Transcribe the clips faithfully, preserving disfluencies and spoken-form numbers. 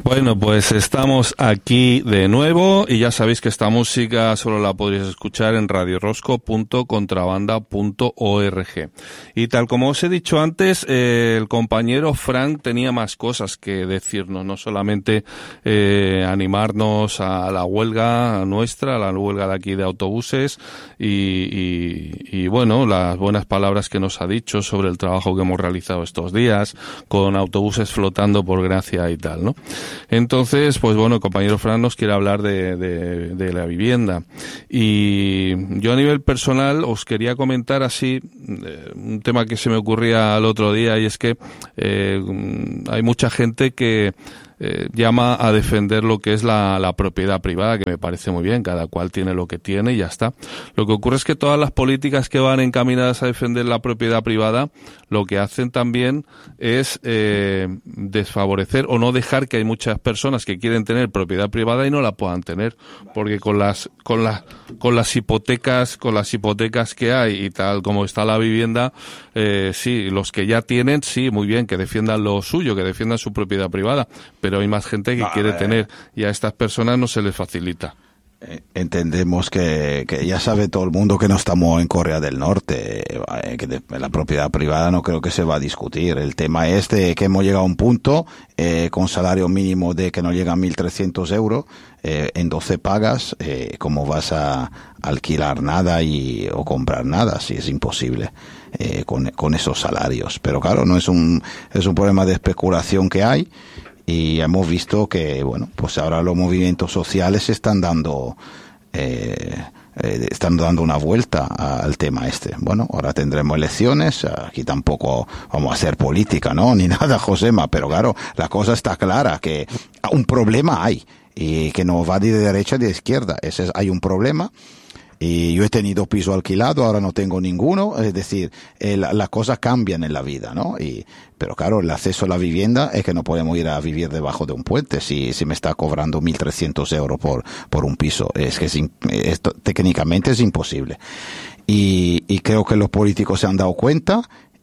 Bueno, pues estamos aquí de nuevo y ya sabéis que esta música solo la podréis escuchar en radio rosco punto contrabanda punto org. Y tal como os he dicho antes, eh, el compañero Frank tenía más cosas que decirnos, no solamente eh, animarnos a la huelga nuestra, a la huelga de aquí de autobuses y, y, y bueno, las buenas palabras que nos ha dicho sobre el trabajo que hemos realizado estos días con autobuses flotando por Gracia y tal, ¿no? Entonces, pues bueno, el compañero Fran nos quiere hablar de, de, de la vivienda. Y yo a nivel personal os quería comentar así eh, un tema que se me ocurría el otro día, y es que eh, hay mucha gente que Eh, llama a defender lo que es la, la propiedad privada, que me parece muy bien, cada cual tiene lo que tiene y ya está. Lo que ocurre es que todas las políticas que van encaminadas a defender la propiedad privada, lo que hacen también es eh, desfavorecer o no dejar que hay muchas personas que quieren tener propiedad privada y no la puedan tener, porque con las con las con las hipotecas con las hipotecas que hay y tal como está la vivienda, eh, sí, los que ya tienen, sí, muy bien, que defiendan lo suyo, que defiendan su propiedad privada, pero hay más gente que no, quiere eh, tener y a estas personas no se les facilita. Entendemos que, que ya sabe todo el mundo que no estamos en Corea del Norte, eh, que de, la propiedad privada no creo que se va a discutir. El tema es de que hemos llegado a un punto eh, con salario mínimo de que no llega a mil trescientos euros eh, en doce pagas, eh, ¿cómo vas a alquilar nada y o comprar nada? Si es imposible eh, con, con esos salarios. Pero claro, no es un es un problema de especulación que hay. Y hemos visto que, bueno, pues ahora los movimientos sociales están dando, eh, eh, están dando una vuelta al tema este. Bueno, ahora tendremos elecciones, aquí tampoco vamos a hacer política, ¿no? Ni nada, Josema, pero claro, la cosa está clara, que un problema hay, y que no va de derecha ni de izquierda, ese es, hay un problema. Y yo he tenido piso alquilado, ahora no tengo ninguno, es decir, eh, las la cosas cambian en la vida, ¿no? Y, pero claro, el acceso a la vivienda es que no podemos ir a vivir debajo de un puente si, si me está cobrando mil trescientos euros por, por un piso. Es que es, esto, técnicamente es imposible. Y, y creo que los políticos se han dado cuenta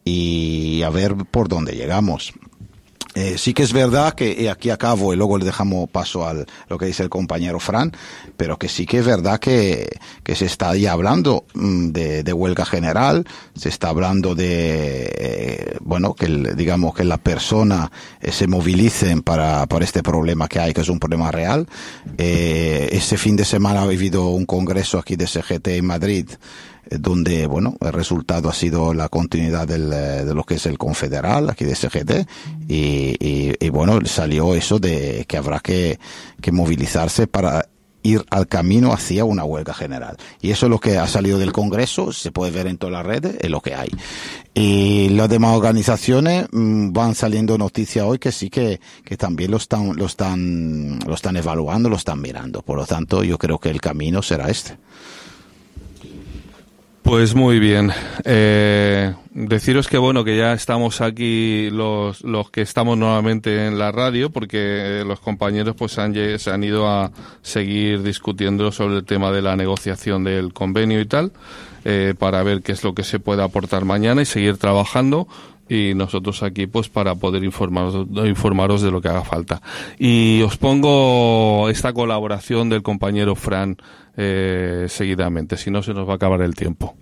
y a ver por dónde llegamos. Eh, sí que es verdad que, y aquí acabo y luego le dejamos paso a lo que dice el compañero Fran, pero que sí que es verdad que, que se está ya hablando de, de huelga general, se está hablando de, eh, bueno, que el, digamos que la persona eh, se movilicen para, para este problema que hay, que es un problema real. Eh, este fin de semana ha habido un congreso aquí de C G T en Madrid, donde, bueno, el resultado ha sido la continuidad del, de lo que es el confederal aquí de C G T y, y, y bueno, salió eso de que habrá que, que movilizarse para ir al camino hacia una huelga general. Y eso es lo que ha salido del Congreso, se puede ver en todas las redes, es lo que hay. Y las demás organizaciones mmm, van saliendo noticias hoy que sí que, que también lo están, lo están, lo están evaluando, lo están mirando. Por lo tanto, yo creo que el camino será este. Pues muy bien. Eh, deciros que bueno, que ya estamos aquí los, los que estamos nuevamente en la radio, porque los compañeros pues han, se han ido a seguir discutiendo sobre el tema de la negociación del convenio y tal, eh, para ver qué es lo que se puede aportar mañana y seguir trabajando. Y nosotros aquí pues para poder informaros, informaros de lo que haga falta. Y os pongo esta colaboración del compañero Fran eh, seguidamente, si no se nos va a acabar el tiempo.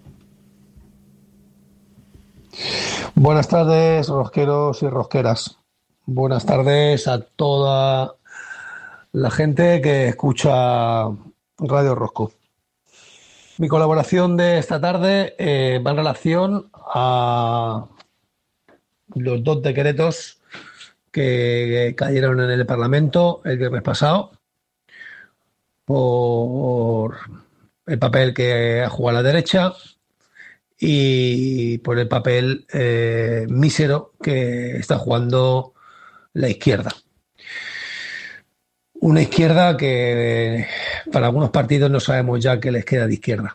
Buenas tardes, rosqueros y rosqueras. Buenas tardes a toda la gente que escucha Radio Rosco. Mi colaboración de esta tarde eh, va en relación a los dos decretos que cayeron en el Parlamento el viernes pasado por el papel que ha jugado la derecha y por el papel eh, mísero que está jugando la izquierda. Una izquierda que para algunos partidos no sabemos ya qué les queda de izquierda.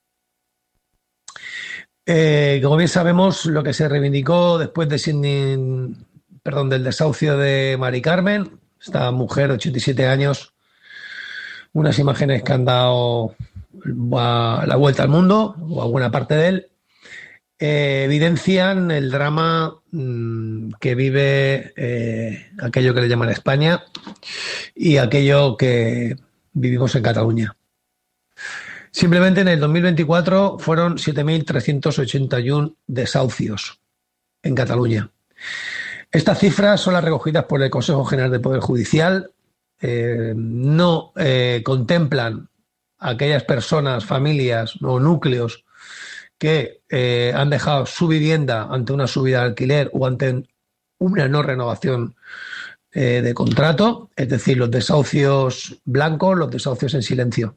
Eh, como bien sabemos, lo que se reivindicó después de sin, perdón, del desahucio de Mari Carmen, esta mujer de ochenta y siete años, unas imágenes que han dado a la vuelta al mundo, o a buena parte de él, eh, evidencian el drama mmm, que vive eh, aquello que le llaman España y aquello que vivimos en Cataluña. Simplemente en el dos mil veinticuatro fueron siete mil trescientos ochenta y uno desahucios en Cataluña. Estas cifras son las recogidas por el Consejo General del Poder Judicial. Eh, no eh, contemplan a aquellas personas, familias o núcleos que eh, han dejado su vivienda ante una subida de alquiler o ante una no renovación eh, de contrato, es decir, los desahucios blancos, los desahucios en silencio.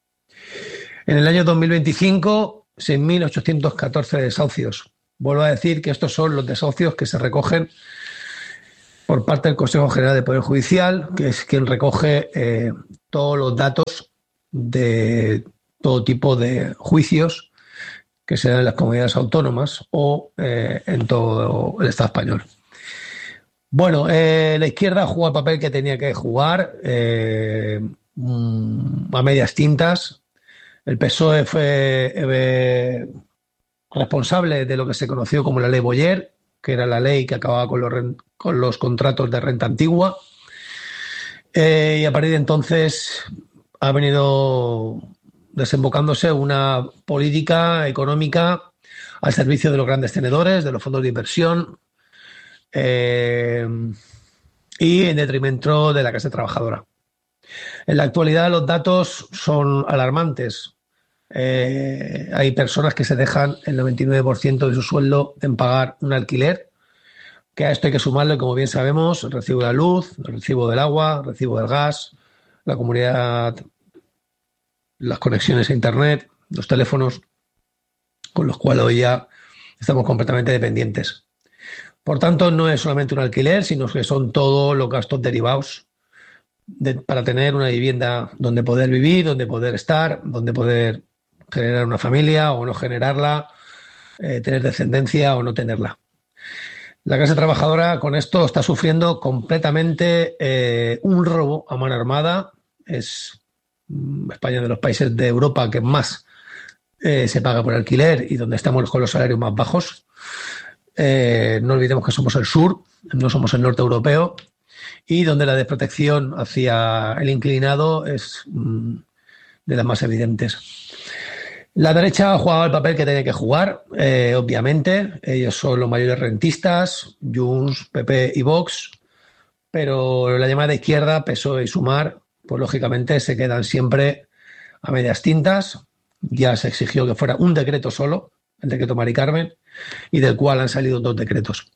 En el año dos mil veinticinco, seis mil ochocientos catorce desahucios. Vuelvo a decir que estos son los desahucios que se recogen por parte del Consejo General del Poder Judicial, que es quien recoge eh, todos los datos de todo tipo de juicios que se dan en las comunidades autónomas o eh, en todo el Estado español. Bueno, eh, la izquierda jugó el papel que tenía que jugar eh, a medias tintas. El P S O E fue eh, responsable de lo que se conoció como la Ley Boyer, que era la ley que acababa con los, con los contratos de renta antigua. Eh, y a partir de entonces ha venido desembocándose una política económica al servicio de los grandes tenedores, de los fondos de inversión eh, y en detrimento de la clase trabajadora. En la actualidad los datos son alarmantes. Eh, hay personas que se dejan el noventa y nueve por ciento de su sueldo en pagar un alquiler, que a esto hay que sumarle, como bien sabemos, el recibo de la luz, el recibo del agua, el recibo del gas, la comunidad, las conexiones a internet, los teléfonos, con los cuales hoy ya estamos completamente dependientes. Por tanto, no es solamente un alquiler, sino que son todos los gastos derivados de, para tener una vivienda donde poder vivir, donde poder estar, donde poder generar una familia o no generarla, eh, tener descendencia o no tenerla. La clase trabajadora con esto está sufriendo completamente eh, un robo a mano armada. Es España de los países de Europa que más eh, se paga por alquiler y donde estamos con los salarios más bajos. Eh, no olvidemos que somos el sur, no somos el norte europeo, y donde la desprotección hacia el inclinado es mm, de las más evidentes. La derecha ha jugado el papel que tiene que jugar, eh, obviamente. Ellos son los mayores rentistas, Junts, P P y Vox, pero la llamada izquierda, P S O E y Sumar, pues lógicamente se quedan siempre a medias tintas. Ya se exigió que fuera un decreto solo, el decreto Mari Carmen, y del cual han salido dos decretos.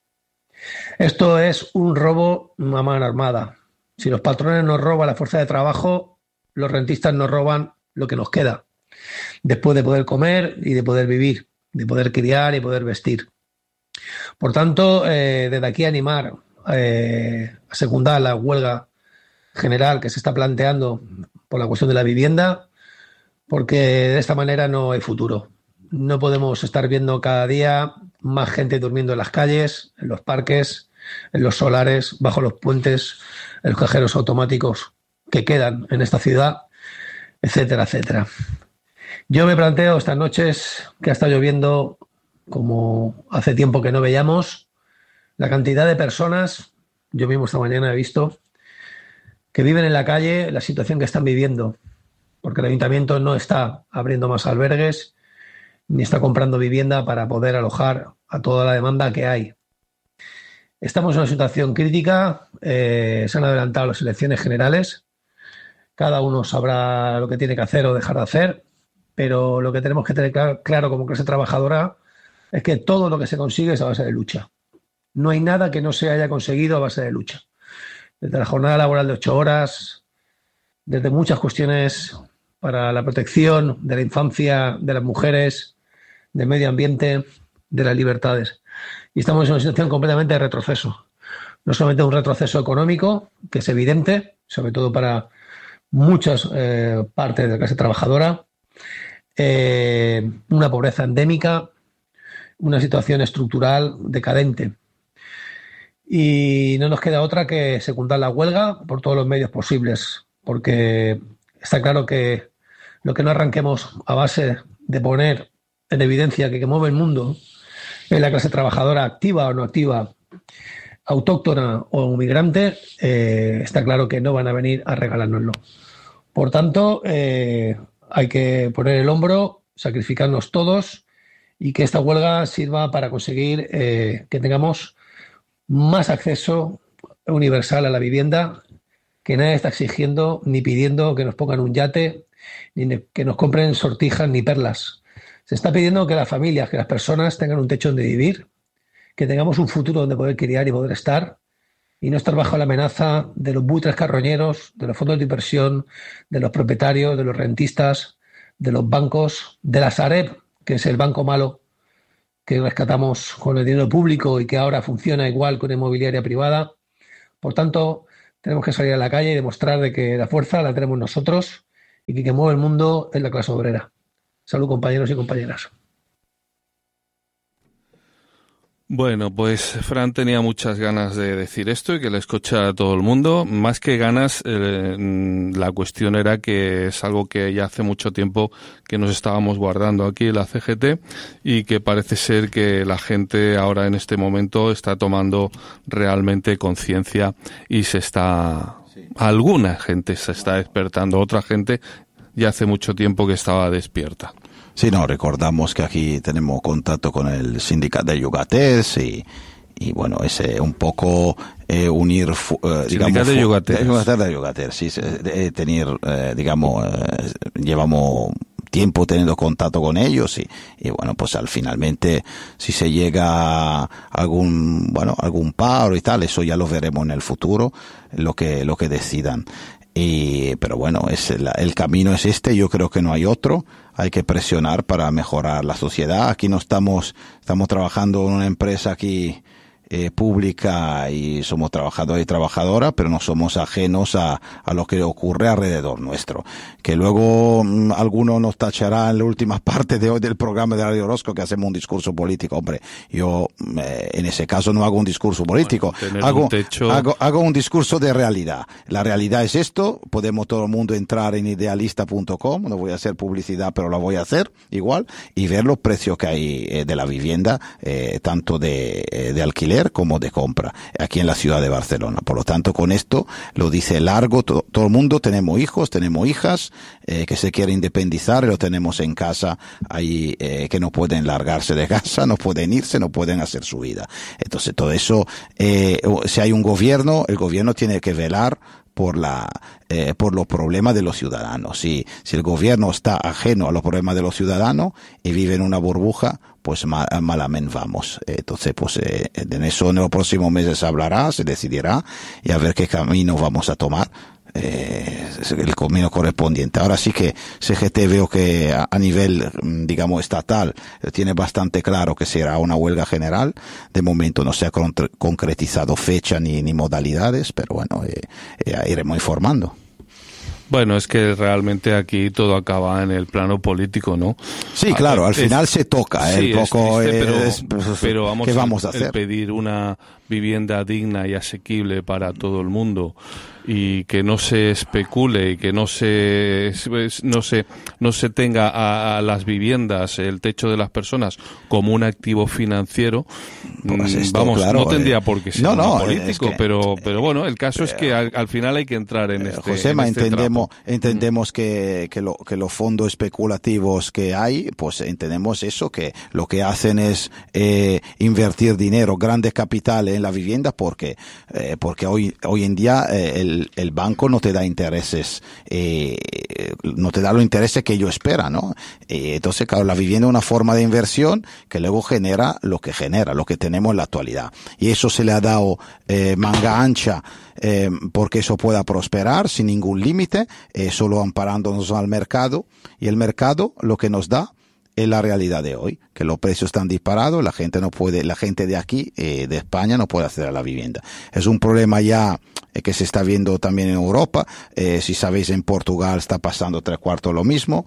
Esto es un robo a mano armada. Si los patrones nos roban la fuerza de trabajo, los rentistas nos roban lo que nos queda, después de poder comer y de poder vivir, de poder criar y poder vestir. Por tanto, eh, desde aquí animar eh, a secundar la huelga general que se está planteando por la cuestión de la vivienda, porque de esta manera no hay futuro. No podemos estar viendo cada día más gente durmiendo en las calles, en los parques, en los solares, bajo los puentes, en los cajeros automáticos que quedan en esta ciudad, etcétera, etcétera. Yo me planteo estas noches que ha estado lloviendo como hace tiempo que no veíamos, la cantidad de personas, yo mismo esta mañana he visto, que viven en la calle, la situación que están viviendo, porque el ayuntamiento no está abriendo más albergues ni está comprando vivienda para poder alojar a toda la demanda que hay. Estamos en una situación crítica, eh, se han adelantado las elecciones generales, cada uno sabrá lo que tiene que hacer o dejar de hacer, pero lo que tenemos que tener claro, claro como clase trabajadora es que todo lo que se consigue es a base de lucha. No hay nada que no se haya conseguido a base de lucha. Desde la jornada laboral de ocho horas, desde muchas cuestiones para la protección de la infancia, de las mujeres, del medio ambiente, de las libertades. Y estamos en una situación completamente de retroceso. No solamente un retroceso económico, que es evidente, sobre todo para muchas eh, partes de la clase trabajadora, eh, una pobreza endémica, una situación estructural decadente. Y no nos queda otra que secundar la huelga por todos los medios posibles, porque está claro que lo que no arranquemos a base de poner en evidencia que, que mueve el mundo en la clase trabajadora activa o no activa, autóctona o migrante, eh, está claro que no van a venir a regalárnoslo. Por tanto, eh, hay que poner el hombro, sacrificarnos todos y que esta huelga sirva para conseguir eh, que tengamos más acceso universal a la vivienda, que nadie está exigiendo ni pidiendo que nos pongan un yate, ni que nos compren sortijas ni perlas. Se está pidiendo que las familias, que las personas tengan un techo donde vivir, que tengamos un futuro donde poder criar y poder estar, y no estar bajo la amenaza de los buitres carroñeros, de los fondos de inversión, de los propietarios, de los rentistas, de los bancos, de la Sareb, que es el banco malo que rescatamos con el dinero público y que ahora funciona igual con inmobiliaria privada. Por tanto, tenemos que salir a la calle y demostrar de que la fuerza la tenemos nosotros y que quien mueve el mundo es la clase obrera. Salud, compañeros y compañeras. Bueno, pues Fran tenía muchas ganas de decir esto y que le escuchara a todo el mundo. Más que ganas, eh, la cuestión era que es algo que ya hace mucho tiempo que nos estábamos guardando aquí en la C G T y que parece ser que la gente ahora en este momento está tomando realmente conciencia y se está... Sí. Alguna gente se está despertando, otra gente ya hace mucho tiempo que estaba despierta. Sí, no, recordamos que aquí tenemos contacto con el sindicato de Yugaters y, y bueno, es eh, un poco eh, unir, eh, digamos... de Yugaters. De Yugaters, sí, de tener, eh, digamos, eh, llevamos tiempo teniendo contacto con ellos y, y bueno, pues al finalmente si se llega a algún, bueno, algún paro y tal, eso ya lo veremos en el futuro, lo que, lo que decidan. Y, pero bueno, es el, el camino es este, yo creo que no hay otro, hay que presionar para mejorar la sociedad. Aquí no estamos, estamos trabajando en una empresa aquí eh, pública y somos trabajadores y trabajadoras, pero no somos ajenos a, a lo que ocurre alrededor nuestro. Que luego mmm, alguno nos tachará en la última parte de hoy del programa de Radio Orozco que hacemos un discurso político. Hombre, yo eh, en ese caso no hago un discurso político, bueno, hago, un techo... hago, hago un discurso de realidad. La realidad es esto, podemos todo el mundo entrar en idealista punto com, no voy a hacer publicidad, pero la voy a hacer igual, y ver los precios que hay eh, de la vivienda, eh, tanto de, eh, de alquiler como de compra aquí en la ciudad de Barcelona. Por lo tanto, con esto lo dice largo, todo, todo el mundo tenemos hijos, tenemos hijas eh, que se quieren independizar y lo tenemos en casa ahí, eh, que no pueden largarse de casa, no pueden irse, no pueden hacer su vida. Entonces todo eso, eh, si hay un gobierno, el gobierno tiene que velar por la eh, por los problemas de los ciudadanos. Si, si el gobierno está ajeno a los problemas de los ciudadanos y vive en una burbuja, pues mal, malamente vamos. Entonces, pues eh, en eso en los próximos meses se hablará, se decidirá y a ver qué camino vamos a tomar. Eh, el camino correspondiente. Ahora sí que C G T veo que a, a nivel, digamos, estatal tiene bastante claro que será una huelga general. De momento no se ha con, concretizado fecha ni, ni modalidades, pero bueno, eh, eh, iremos informando. Bueno, es que realmente aquí todo acaba en el plano político, ¿no? Sí, claro, al es, final se toca, sí, el poco es triste, pero, es, pues, pero vamos, ¿qué vamos a el, hacer? El pedir una vivienda digna y asequible para todo el mundo y que no se especule y que no se no se no se tenga a, a las viviendas, el techo de las personas como un activo financiero, pues esto, vamos, claro, no tendría eh, por qué ser no, no, político, es que, pero pero bueno, el caso eh, es que al, al final hay que entrar en este, Josema, en este entendemos trapo. entendemos que que, lo, que los fondos especulativos que hay, pues entendemos eso, que lo que hacen es eh, invertir dinero, grandes capitales en la vivienda, porque eh, porque hoy hoy en día eh, el el banco no te da intereses, eh, no te da los intereses que ellos esperan, ¿no? Eh, entonces, claro, la vivienda es una forma de inversión que luego genera lo que genera, lo que tenemos en la actualidad. Y eso se le ha dado eh, manga ancha eh, porque eso pueda prosperar sin ningún límite, eh, solo amparándonos al mercado. Y el mercado lo que nos da es la realidad de hoy, que los precios están disparados, la gente no puede, la gente de aquí, eh, de España, no puede acceder a la vivienda. Es un problema ya eh, que se está viendo también en Europa. Eh, si sabéis, en Portugal está pasando tres cuartos lo mismo.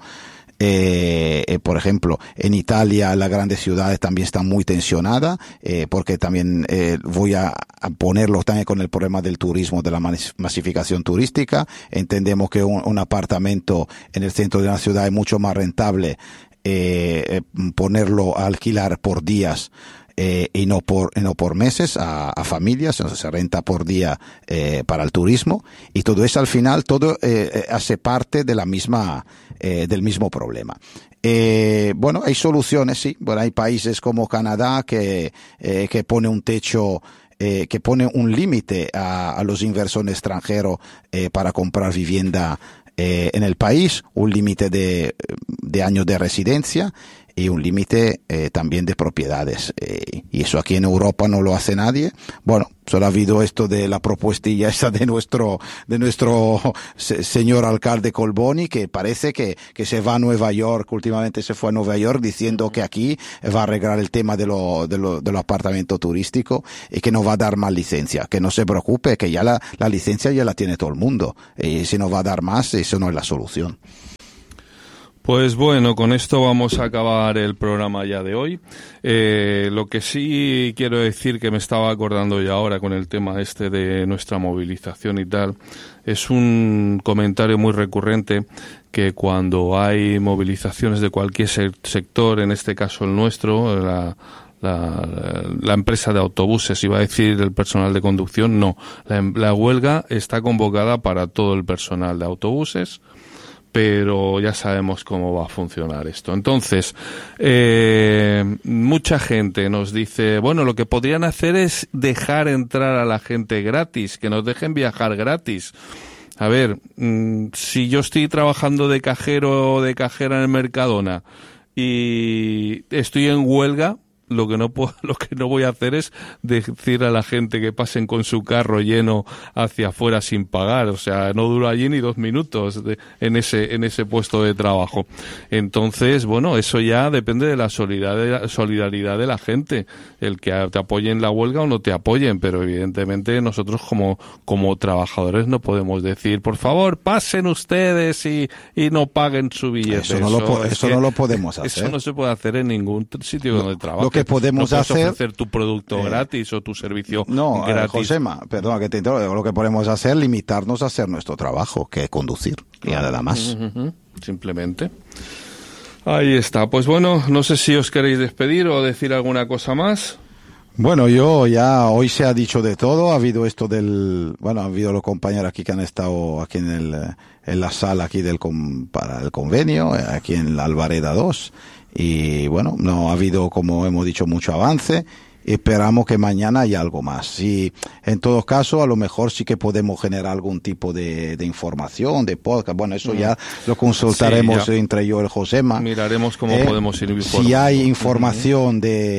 Eh, eh, por ejemplo, en Italia las grandes ciudades también están muy tensionadas, eh, porque también eh, voy a, a ponerlo también con el problema del turismo, de la masificación turística. Entendemos que un, un apartamento en el centro de una ciudad es mucho más rentable eh, ponerlo a alquilar por días eh, y no por y no por meses a, a familias, entonces se renta por día eh, para el turismo, y todo eso al final todo eh, hace parte de la misma eh, del mismo problema. Eh, bueno, hay soluciones, sí. Bueno, hay países como Canadá que eh, que pone un techo, eh, que pone un límite a, a los inversores extranjeros eh, para comprar vivienda eh, en el país, un límite de, de años de residencia y un límite eh, también de propiedades. Eh, y eso aquí en Europa no lo hace nadie. Bueno, solo ha habido esto de la propuestilla esa de nuestro de nuestro se, señor alcalde Colboni, que parece que, que se va a Nueva York, últimamente se fue a Nueva York diciendo que aquí va a arreglar el tema de lo, de lo, de los apartamentos turísticos y que no va a dar más licencia. Que no se preocupe, que ya la, la licencia ya la tiene todo el mundo. Y si no va a dar más, eso no es la solución. Pues bueno, con esto vamos a acabar el programa ya de hoy. Eh, lo que sí quiero decir, que me estaba acordando ya ahora con el tema este de nuestra movilización y tal, es un comentario muy recurrente que cuando hay movilizaciones de cualquier sector, en este caso el nuestro, la La, la empresa de autobuses, iba a decir el personal de conducción, no. La, la huelga está convocada para todo el personal de autobuses, pero ya sabemos cómo va a funcionar esto. Entonces, eh, mucha gente nos dice, bueno, lo que podrían hacer es dejar entrar a la gente gratis, que nos dejen viajar gratis. A ver, mmm, si yo estoy trabajando de cajero o de cajera en el Mercadona y estoy en huelga, lo que no puedo, lo que no voy a hacer es decir a la gente que pasen con su carro lleno hacia afuera sin pagar. O sea, no dura allí ni dos minutos de, en ese en ese puesto de trabajo. Entonces, bueno, eso ya depende de la solidaridad, solidaridad de la gente, el que te apoyen la huelga o no te apoyen, pero evidentemente nosotros como como trabajadores no podemos decir, por favor, pasen ustedes y, y no paguen su billete. Eso no, eso lo, eso no lo podemos hacer. Eso no se puede hacer en ningún sitio donde trabajes. Que podemos no puedes hacer ofrecer tu producto eh, gratis o tu servicio no, gratis. Josema, perdona que te interrumpa. Lo que podemos hacer es limitarnos a hacer nuestro trabajo, que es conducir, y nada más. Uh-huh. Simplemente. Ahí está. Pues bueno, no sé si os queréis despedir o decir alguna cosa más. Bueno, yo ya hoy se ha dicho de todo. Ha habido esto del, bueno, ha habido los compañeros aquí que han estado aquí en el en la sala aquí del para el convenio, aquí en la Alvareda dos. Y bueno, no ha habido, como hemos dicho, mucho avance. Esperamos que mañana haya algo más. Y en todo caso, a lo mejor sí que podemos generar algún tipo de, de información, de podcast. Bueno, eso ya lo consultaremos sí, ya. entre yo y el Josema. Miraremos cómo eh, podemos ir informando. Si hay información uh-huh.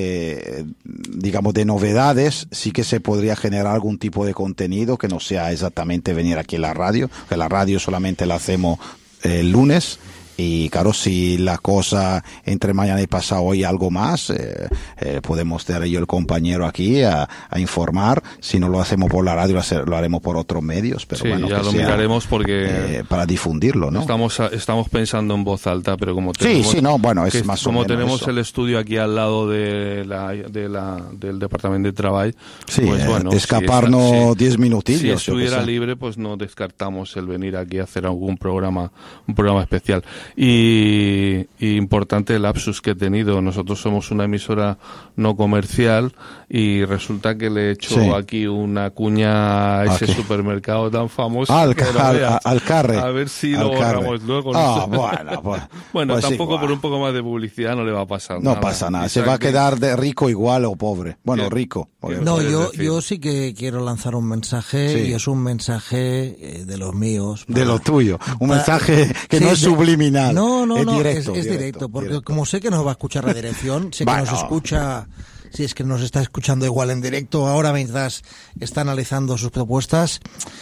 de, digamos, de novedades, sí que se podría generar algún tipo de contenido que no sea exactamente venir aquí a la radio, que la radio solamente la hacemos el lunes. Y claro, si la cosa entre mañana y pasado hoy algo más, eh, eh, podemos tener yo el compañero aquí a, a informar. Si no lo hacemos por la radio, lo haremos por otros medios. Pero sí, bueno, ya que lo sea, miraremos porque eh, para difundirlo, ¿no? Estamos estamos pensando en voz alta, pero como tenemos, sí, sí, no, bueno, es más o como menos tenemos eso. el estudio aquí al lado de la, de la del departamento de trabajo, sí, pues bueno, escaparnos diez si, minutillos. Si estuviera libre, pues no descartamos el venir aquí a hacer algún programa, un programa especial. Y Y, y importante el lapsus que he tenido. Nosotros somos una emisora no comercial y resulta que le he hecho sí. aquí una cuña a ese okay. supermercado tan famoso. Al, al, al carre. A ver si al lo borramos luego. Ah, no bueno, pues, bueno, pues tampoco sí, por un poco más de publicidad no le va a pasar no nada. No pasa nada. Se va a quedar de rico igual o pobre. Bueno, ¿Qué? rico. No, yo, yo sí que quiero lanzar un mensaje sí. y es un mensaje de los míos. Para, de lo tuyo. Un para, mensaje que sí, no es subliminal. No, no, es no. Directo, es, es directo, directo, porque directo. como sé que nos va a escuchar la dirección, sé que bueno. nos escucha, si es que nos está escuchando igual en directo ahora mientras está analizando sus propuestas,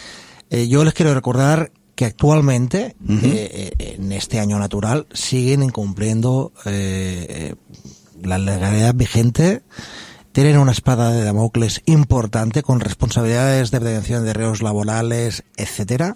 eh, yo les quiero recordar que actualmente, uh-huh. eh, en este año natural, siguen incumpliendo eh, la legalidad vigente, tienen una espada de Damocles importante con responsabilidades de prevención de riesgos laborales, etcétera.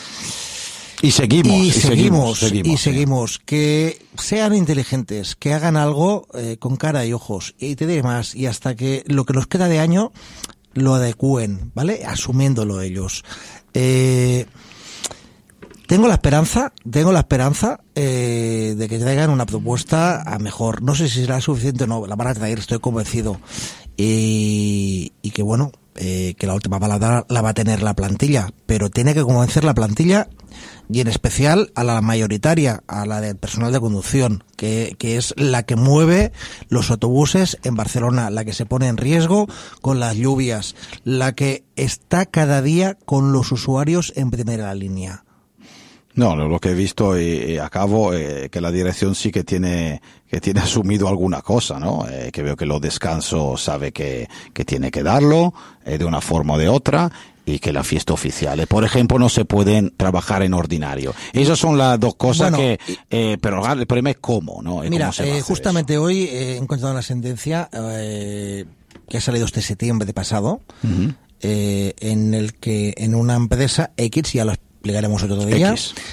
Y seguimos, y, y seguimos, seguimos, seguimos, y seguimos. Sí. Que sean inteligentes, que hagan algo eh, con cara y ojos. Y te diré más, y hasta que lo que nos queda de año lo adecúen, ¿vale? Asumiéndolo ellos. Eh, tengo la esperanza, tengo la esperanza eh, de, de que traigan una propuesta a mejor. No sé si será suficiente o no, la van a traer, estoy convencido. Y, y que bueno, eh, que la última palabra la va a tener la plantilla, pero tiene que convencer la plantilla, y en especial a la mayoritaria, a la del personal de conducción, que, que es la que mueve los autobuses en Barcelona, la que se pone en riesgo con las lluvias, la que está cada día con los usuarios en primera línea. No, lo que he visto y, y acabo eh, que la dirección sí que tiene que tiene asumido alguna cosa, ¿no? Eh, que veo que los descansos sabe que, que tiene que darlo eh, de una forma o de otra, y que la fiesta oficial, por ejemplo, no se pueden trabajar en ordinario. Esas son las dos cosas bueno, que... Eh, pero el problema es cómo, ¿no? Mira, ¿Cómo se eh, justamente eso? Hoy eh, he encontrado una sentencia eh, que ha salido este septiembre de pasado, uh-huh. eh, en el que en una empresa X, ya lo explicaremos otro día,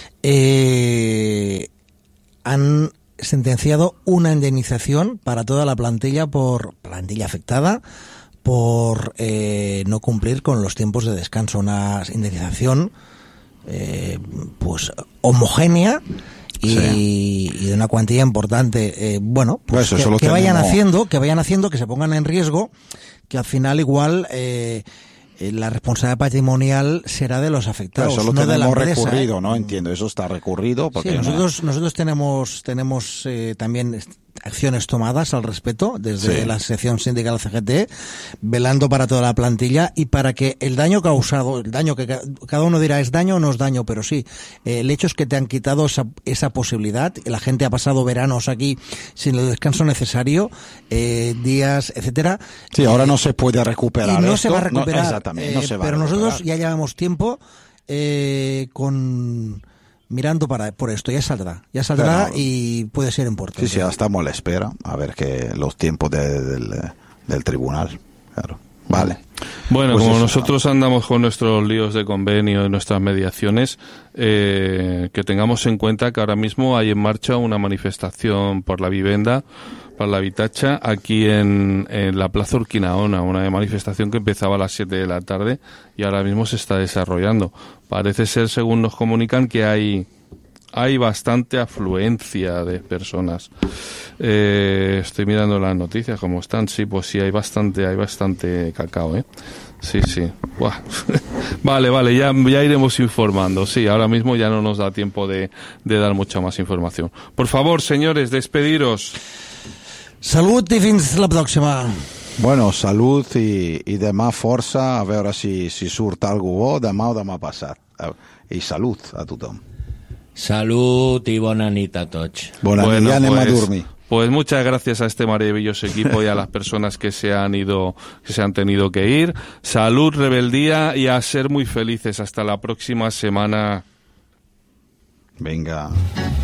eh, han sentenciado una indemnización para toda la plantilla por plantilla afectada por eh, no cumplir con los tiempos de descanso, una indemnización eh, pues homogénea y, sí. y de una cuantía importante. Eh, bueno, pues, pues que, que vayan haciendo, que vayan haciendo, que se pongan en riesgo, que al final igual eh, la responsabilidad patrimonial será de los afectados, eso lo no tenemos de la empresa, recurrido, ¿eh? ¿no? Entiendo, eso está recurrido. Porque sí, nosotros no... nosotros tenemos tenemos eh, también acciones tomadas al respecto desde sí. la sección sindical C G T, velando para toda la plantilla y para que el daño causado, el daño que cada uno dirá es daño o no es daño, pero sí, eh, el hecho es que te han quitado esa, esa posibilidad, la gente ha pasado veranos aquí sin el descanso necesario, eh, días, etcétera. Sí, ahora no se puede recuperar. Y no esto, se va a recuperar, no, exactamente, eh, no se va pero a recuperar. Nosotros ya llevamos tiempo eh, con... mirando para por esto, ya saldrá, ya saldrá Pero, y puede ser importante. Sí, sí, ya estamos a la espera, a ver que los tiempos de, de, del, del tribunal, claro. Vale. Bueno, pues como eso, nosotros andamos con nuestros líos de convenio y nuestras mediaciones, eh, que tengamos en cuenta que ahora mismo hay en marcha una manifestación por la vivienda, para la Vitacha, aquí en, en la Plaza Urquinaona, una manifestación que empezaba a las siete de la tarde y ahora mismo se está desarrollando. Parece ser, según nos comunican, que hay hay bastante afluencia de personas. Eh, estoy mirando las noticias, ¿cómo están? Sí, pues sí, hay bastante, hay bastante cacao, ¿eh? Sí, sí. Buah. Vale, vale, ya, ya iremos informando. Sí, ahora mismo ya no nos da tiempo de, de dar mucha más información. Por favor, señores, despediros. Salut i fins la pròxima. Bueno, salut i, i demà força, a veure si, si surt algú bo demà o demà passat. I salut a tothom. Salut i bona nit a tots. Bona bueno, nit, ja anem pues, a dormir. Pues muchas gracias a este maravilloso equipo y a las personas que se han ido, que se han tenido que ir. Salud, rebeldía y a ser muy felices. Hasta la próxima semana. Venga.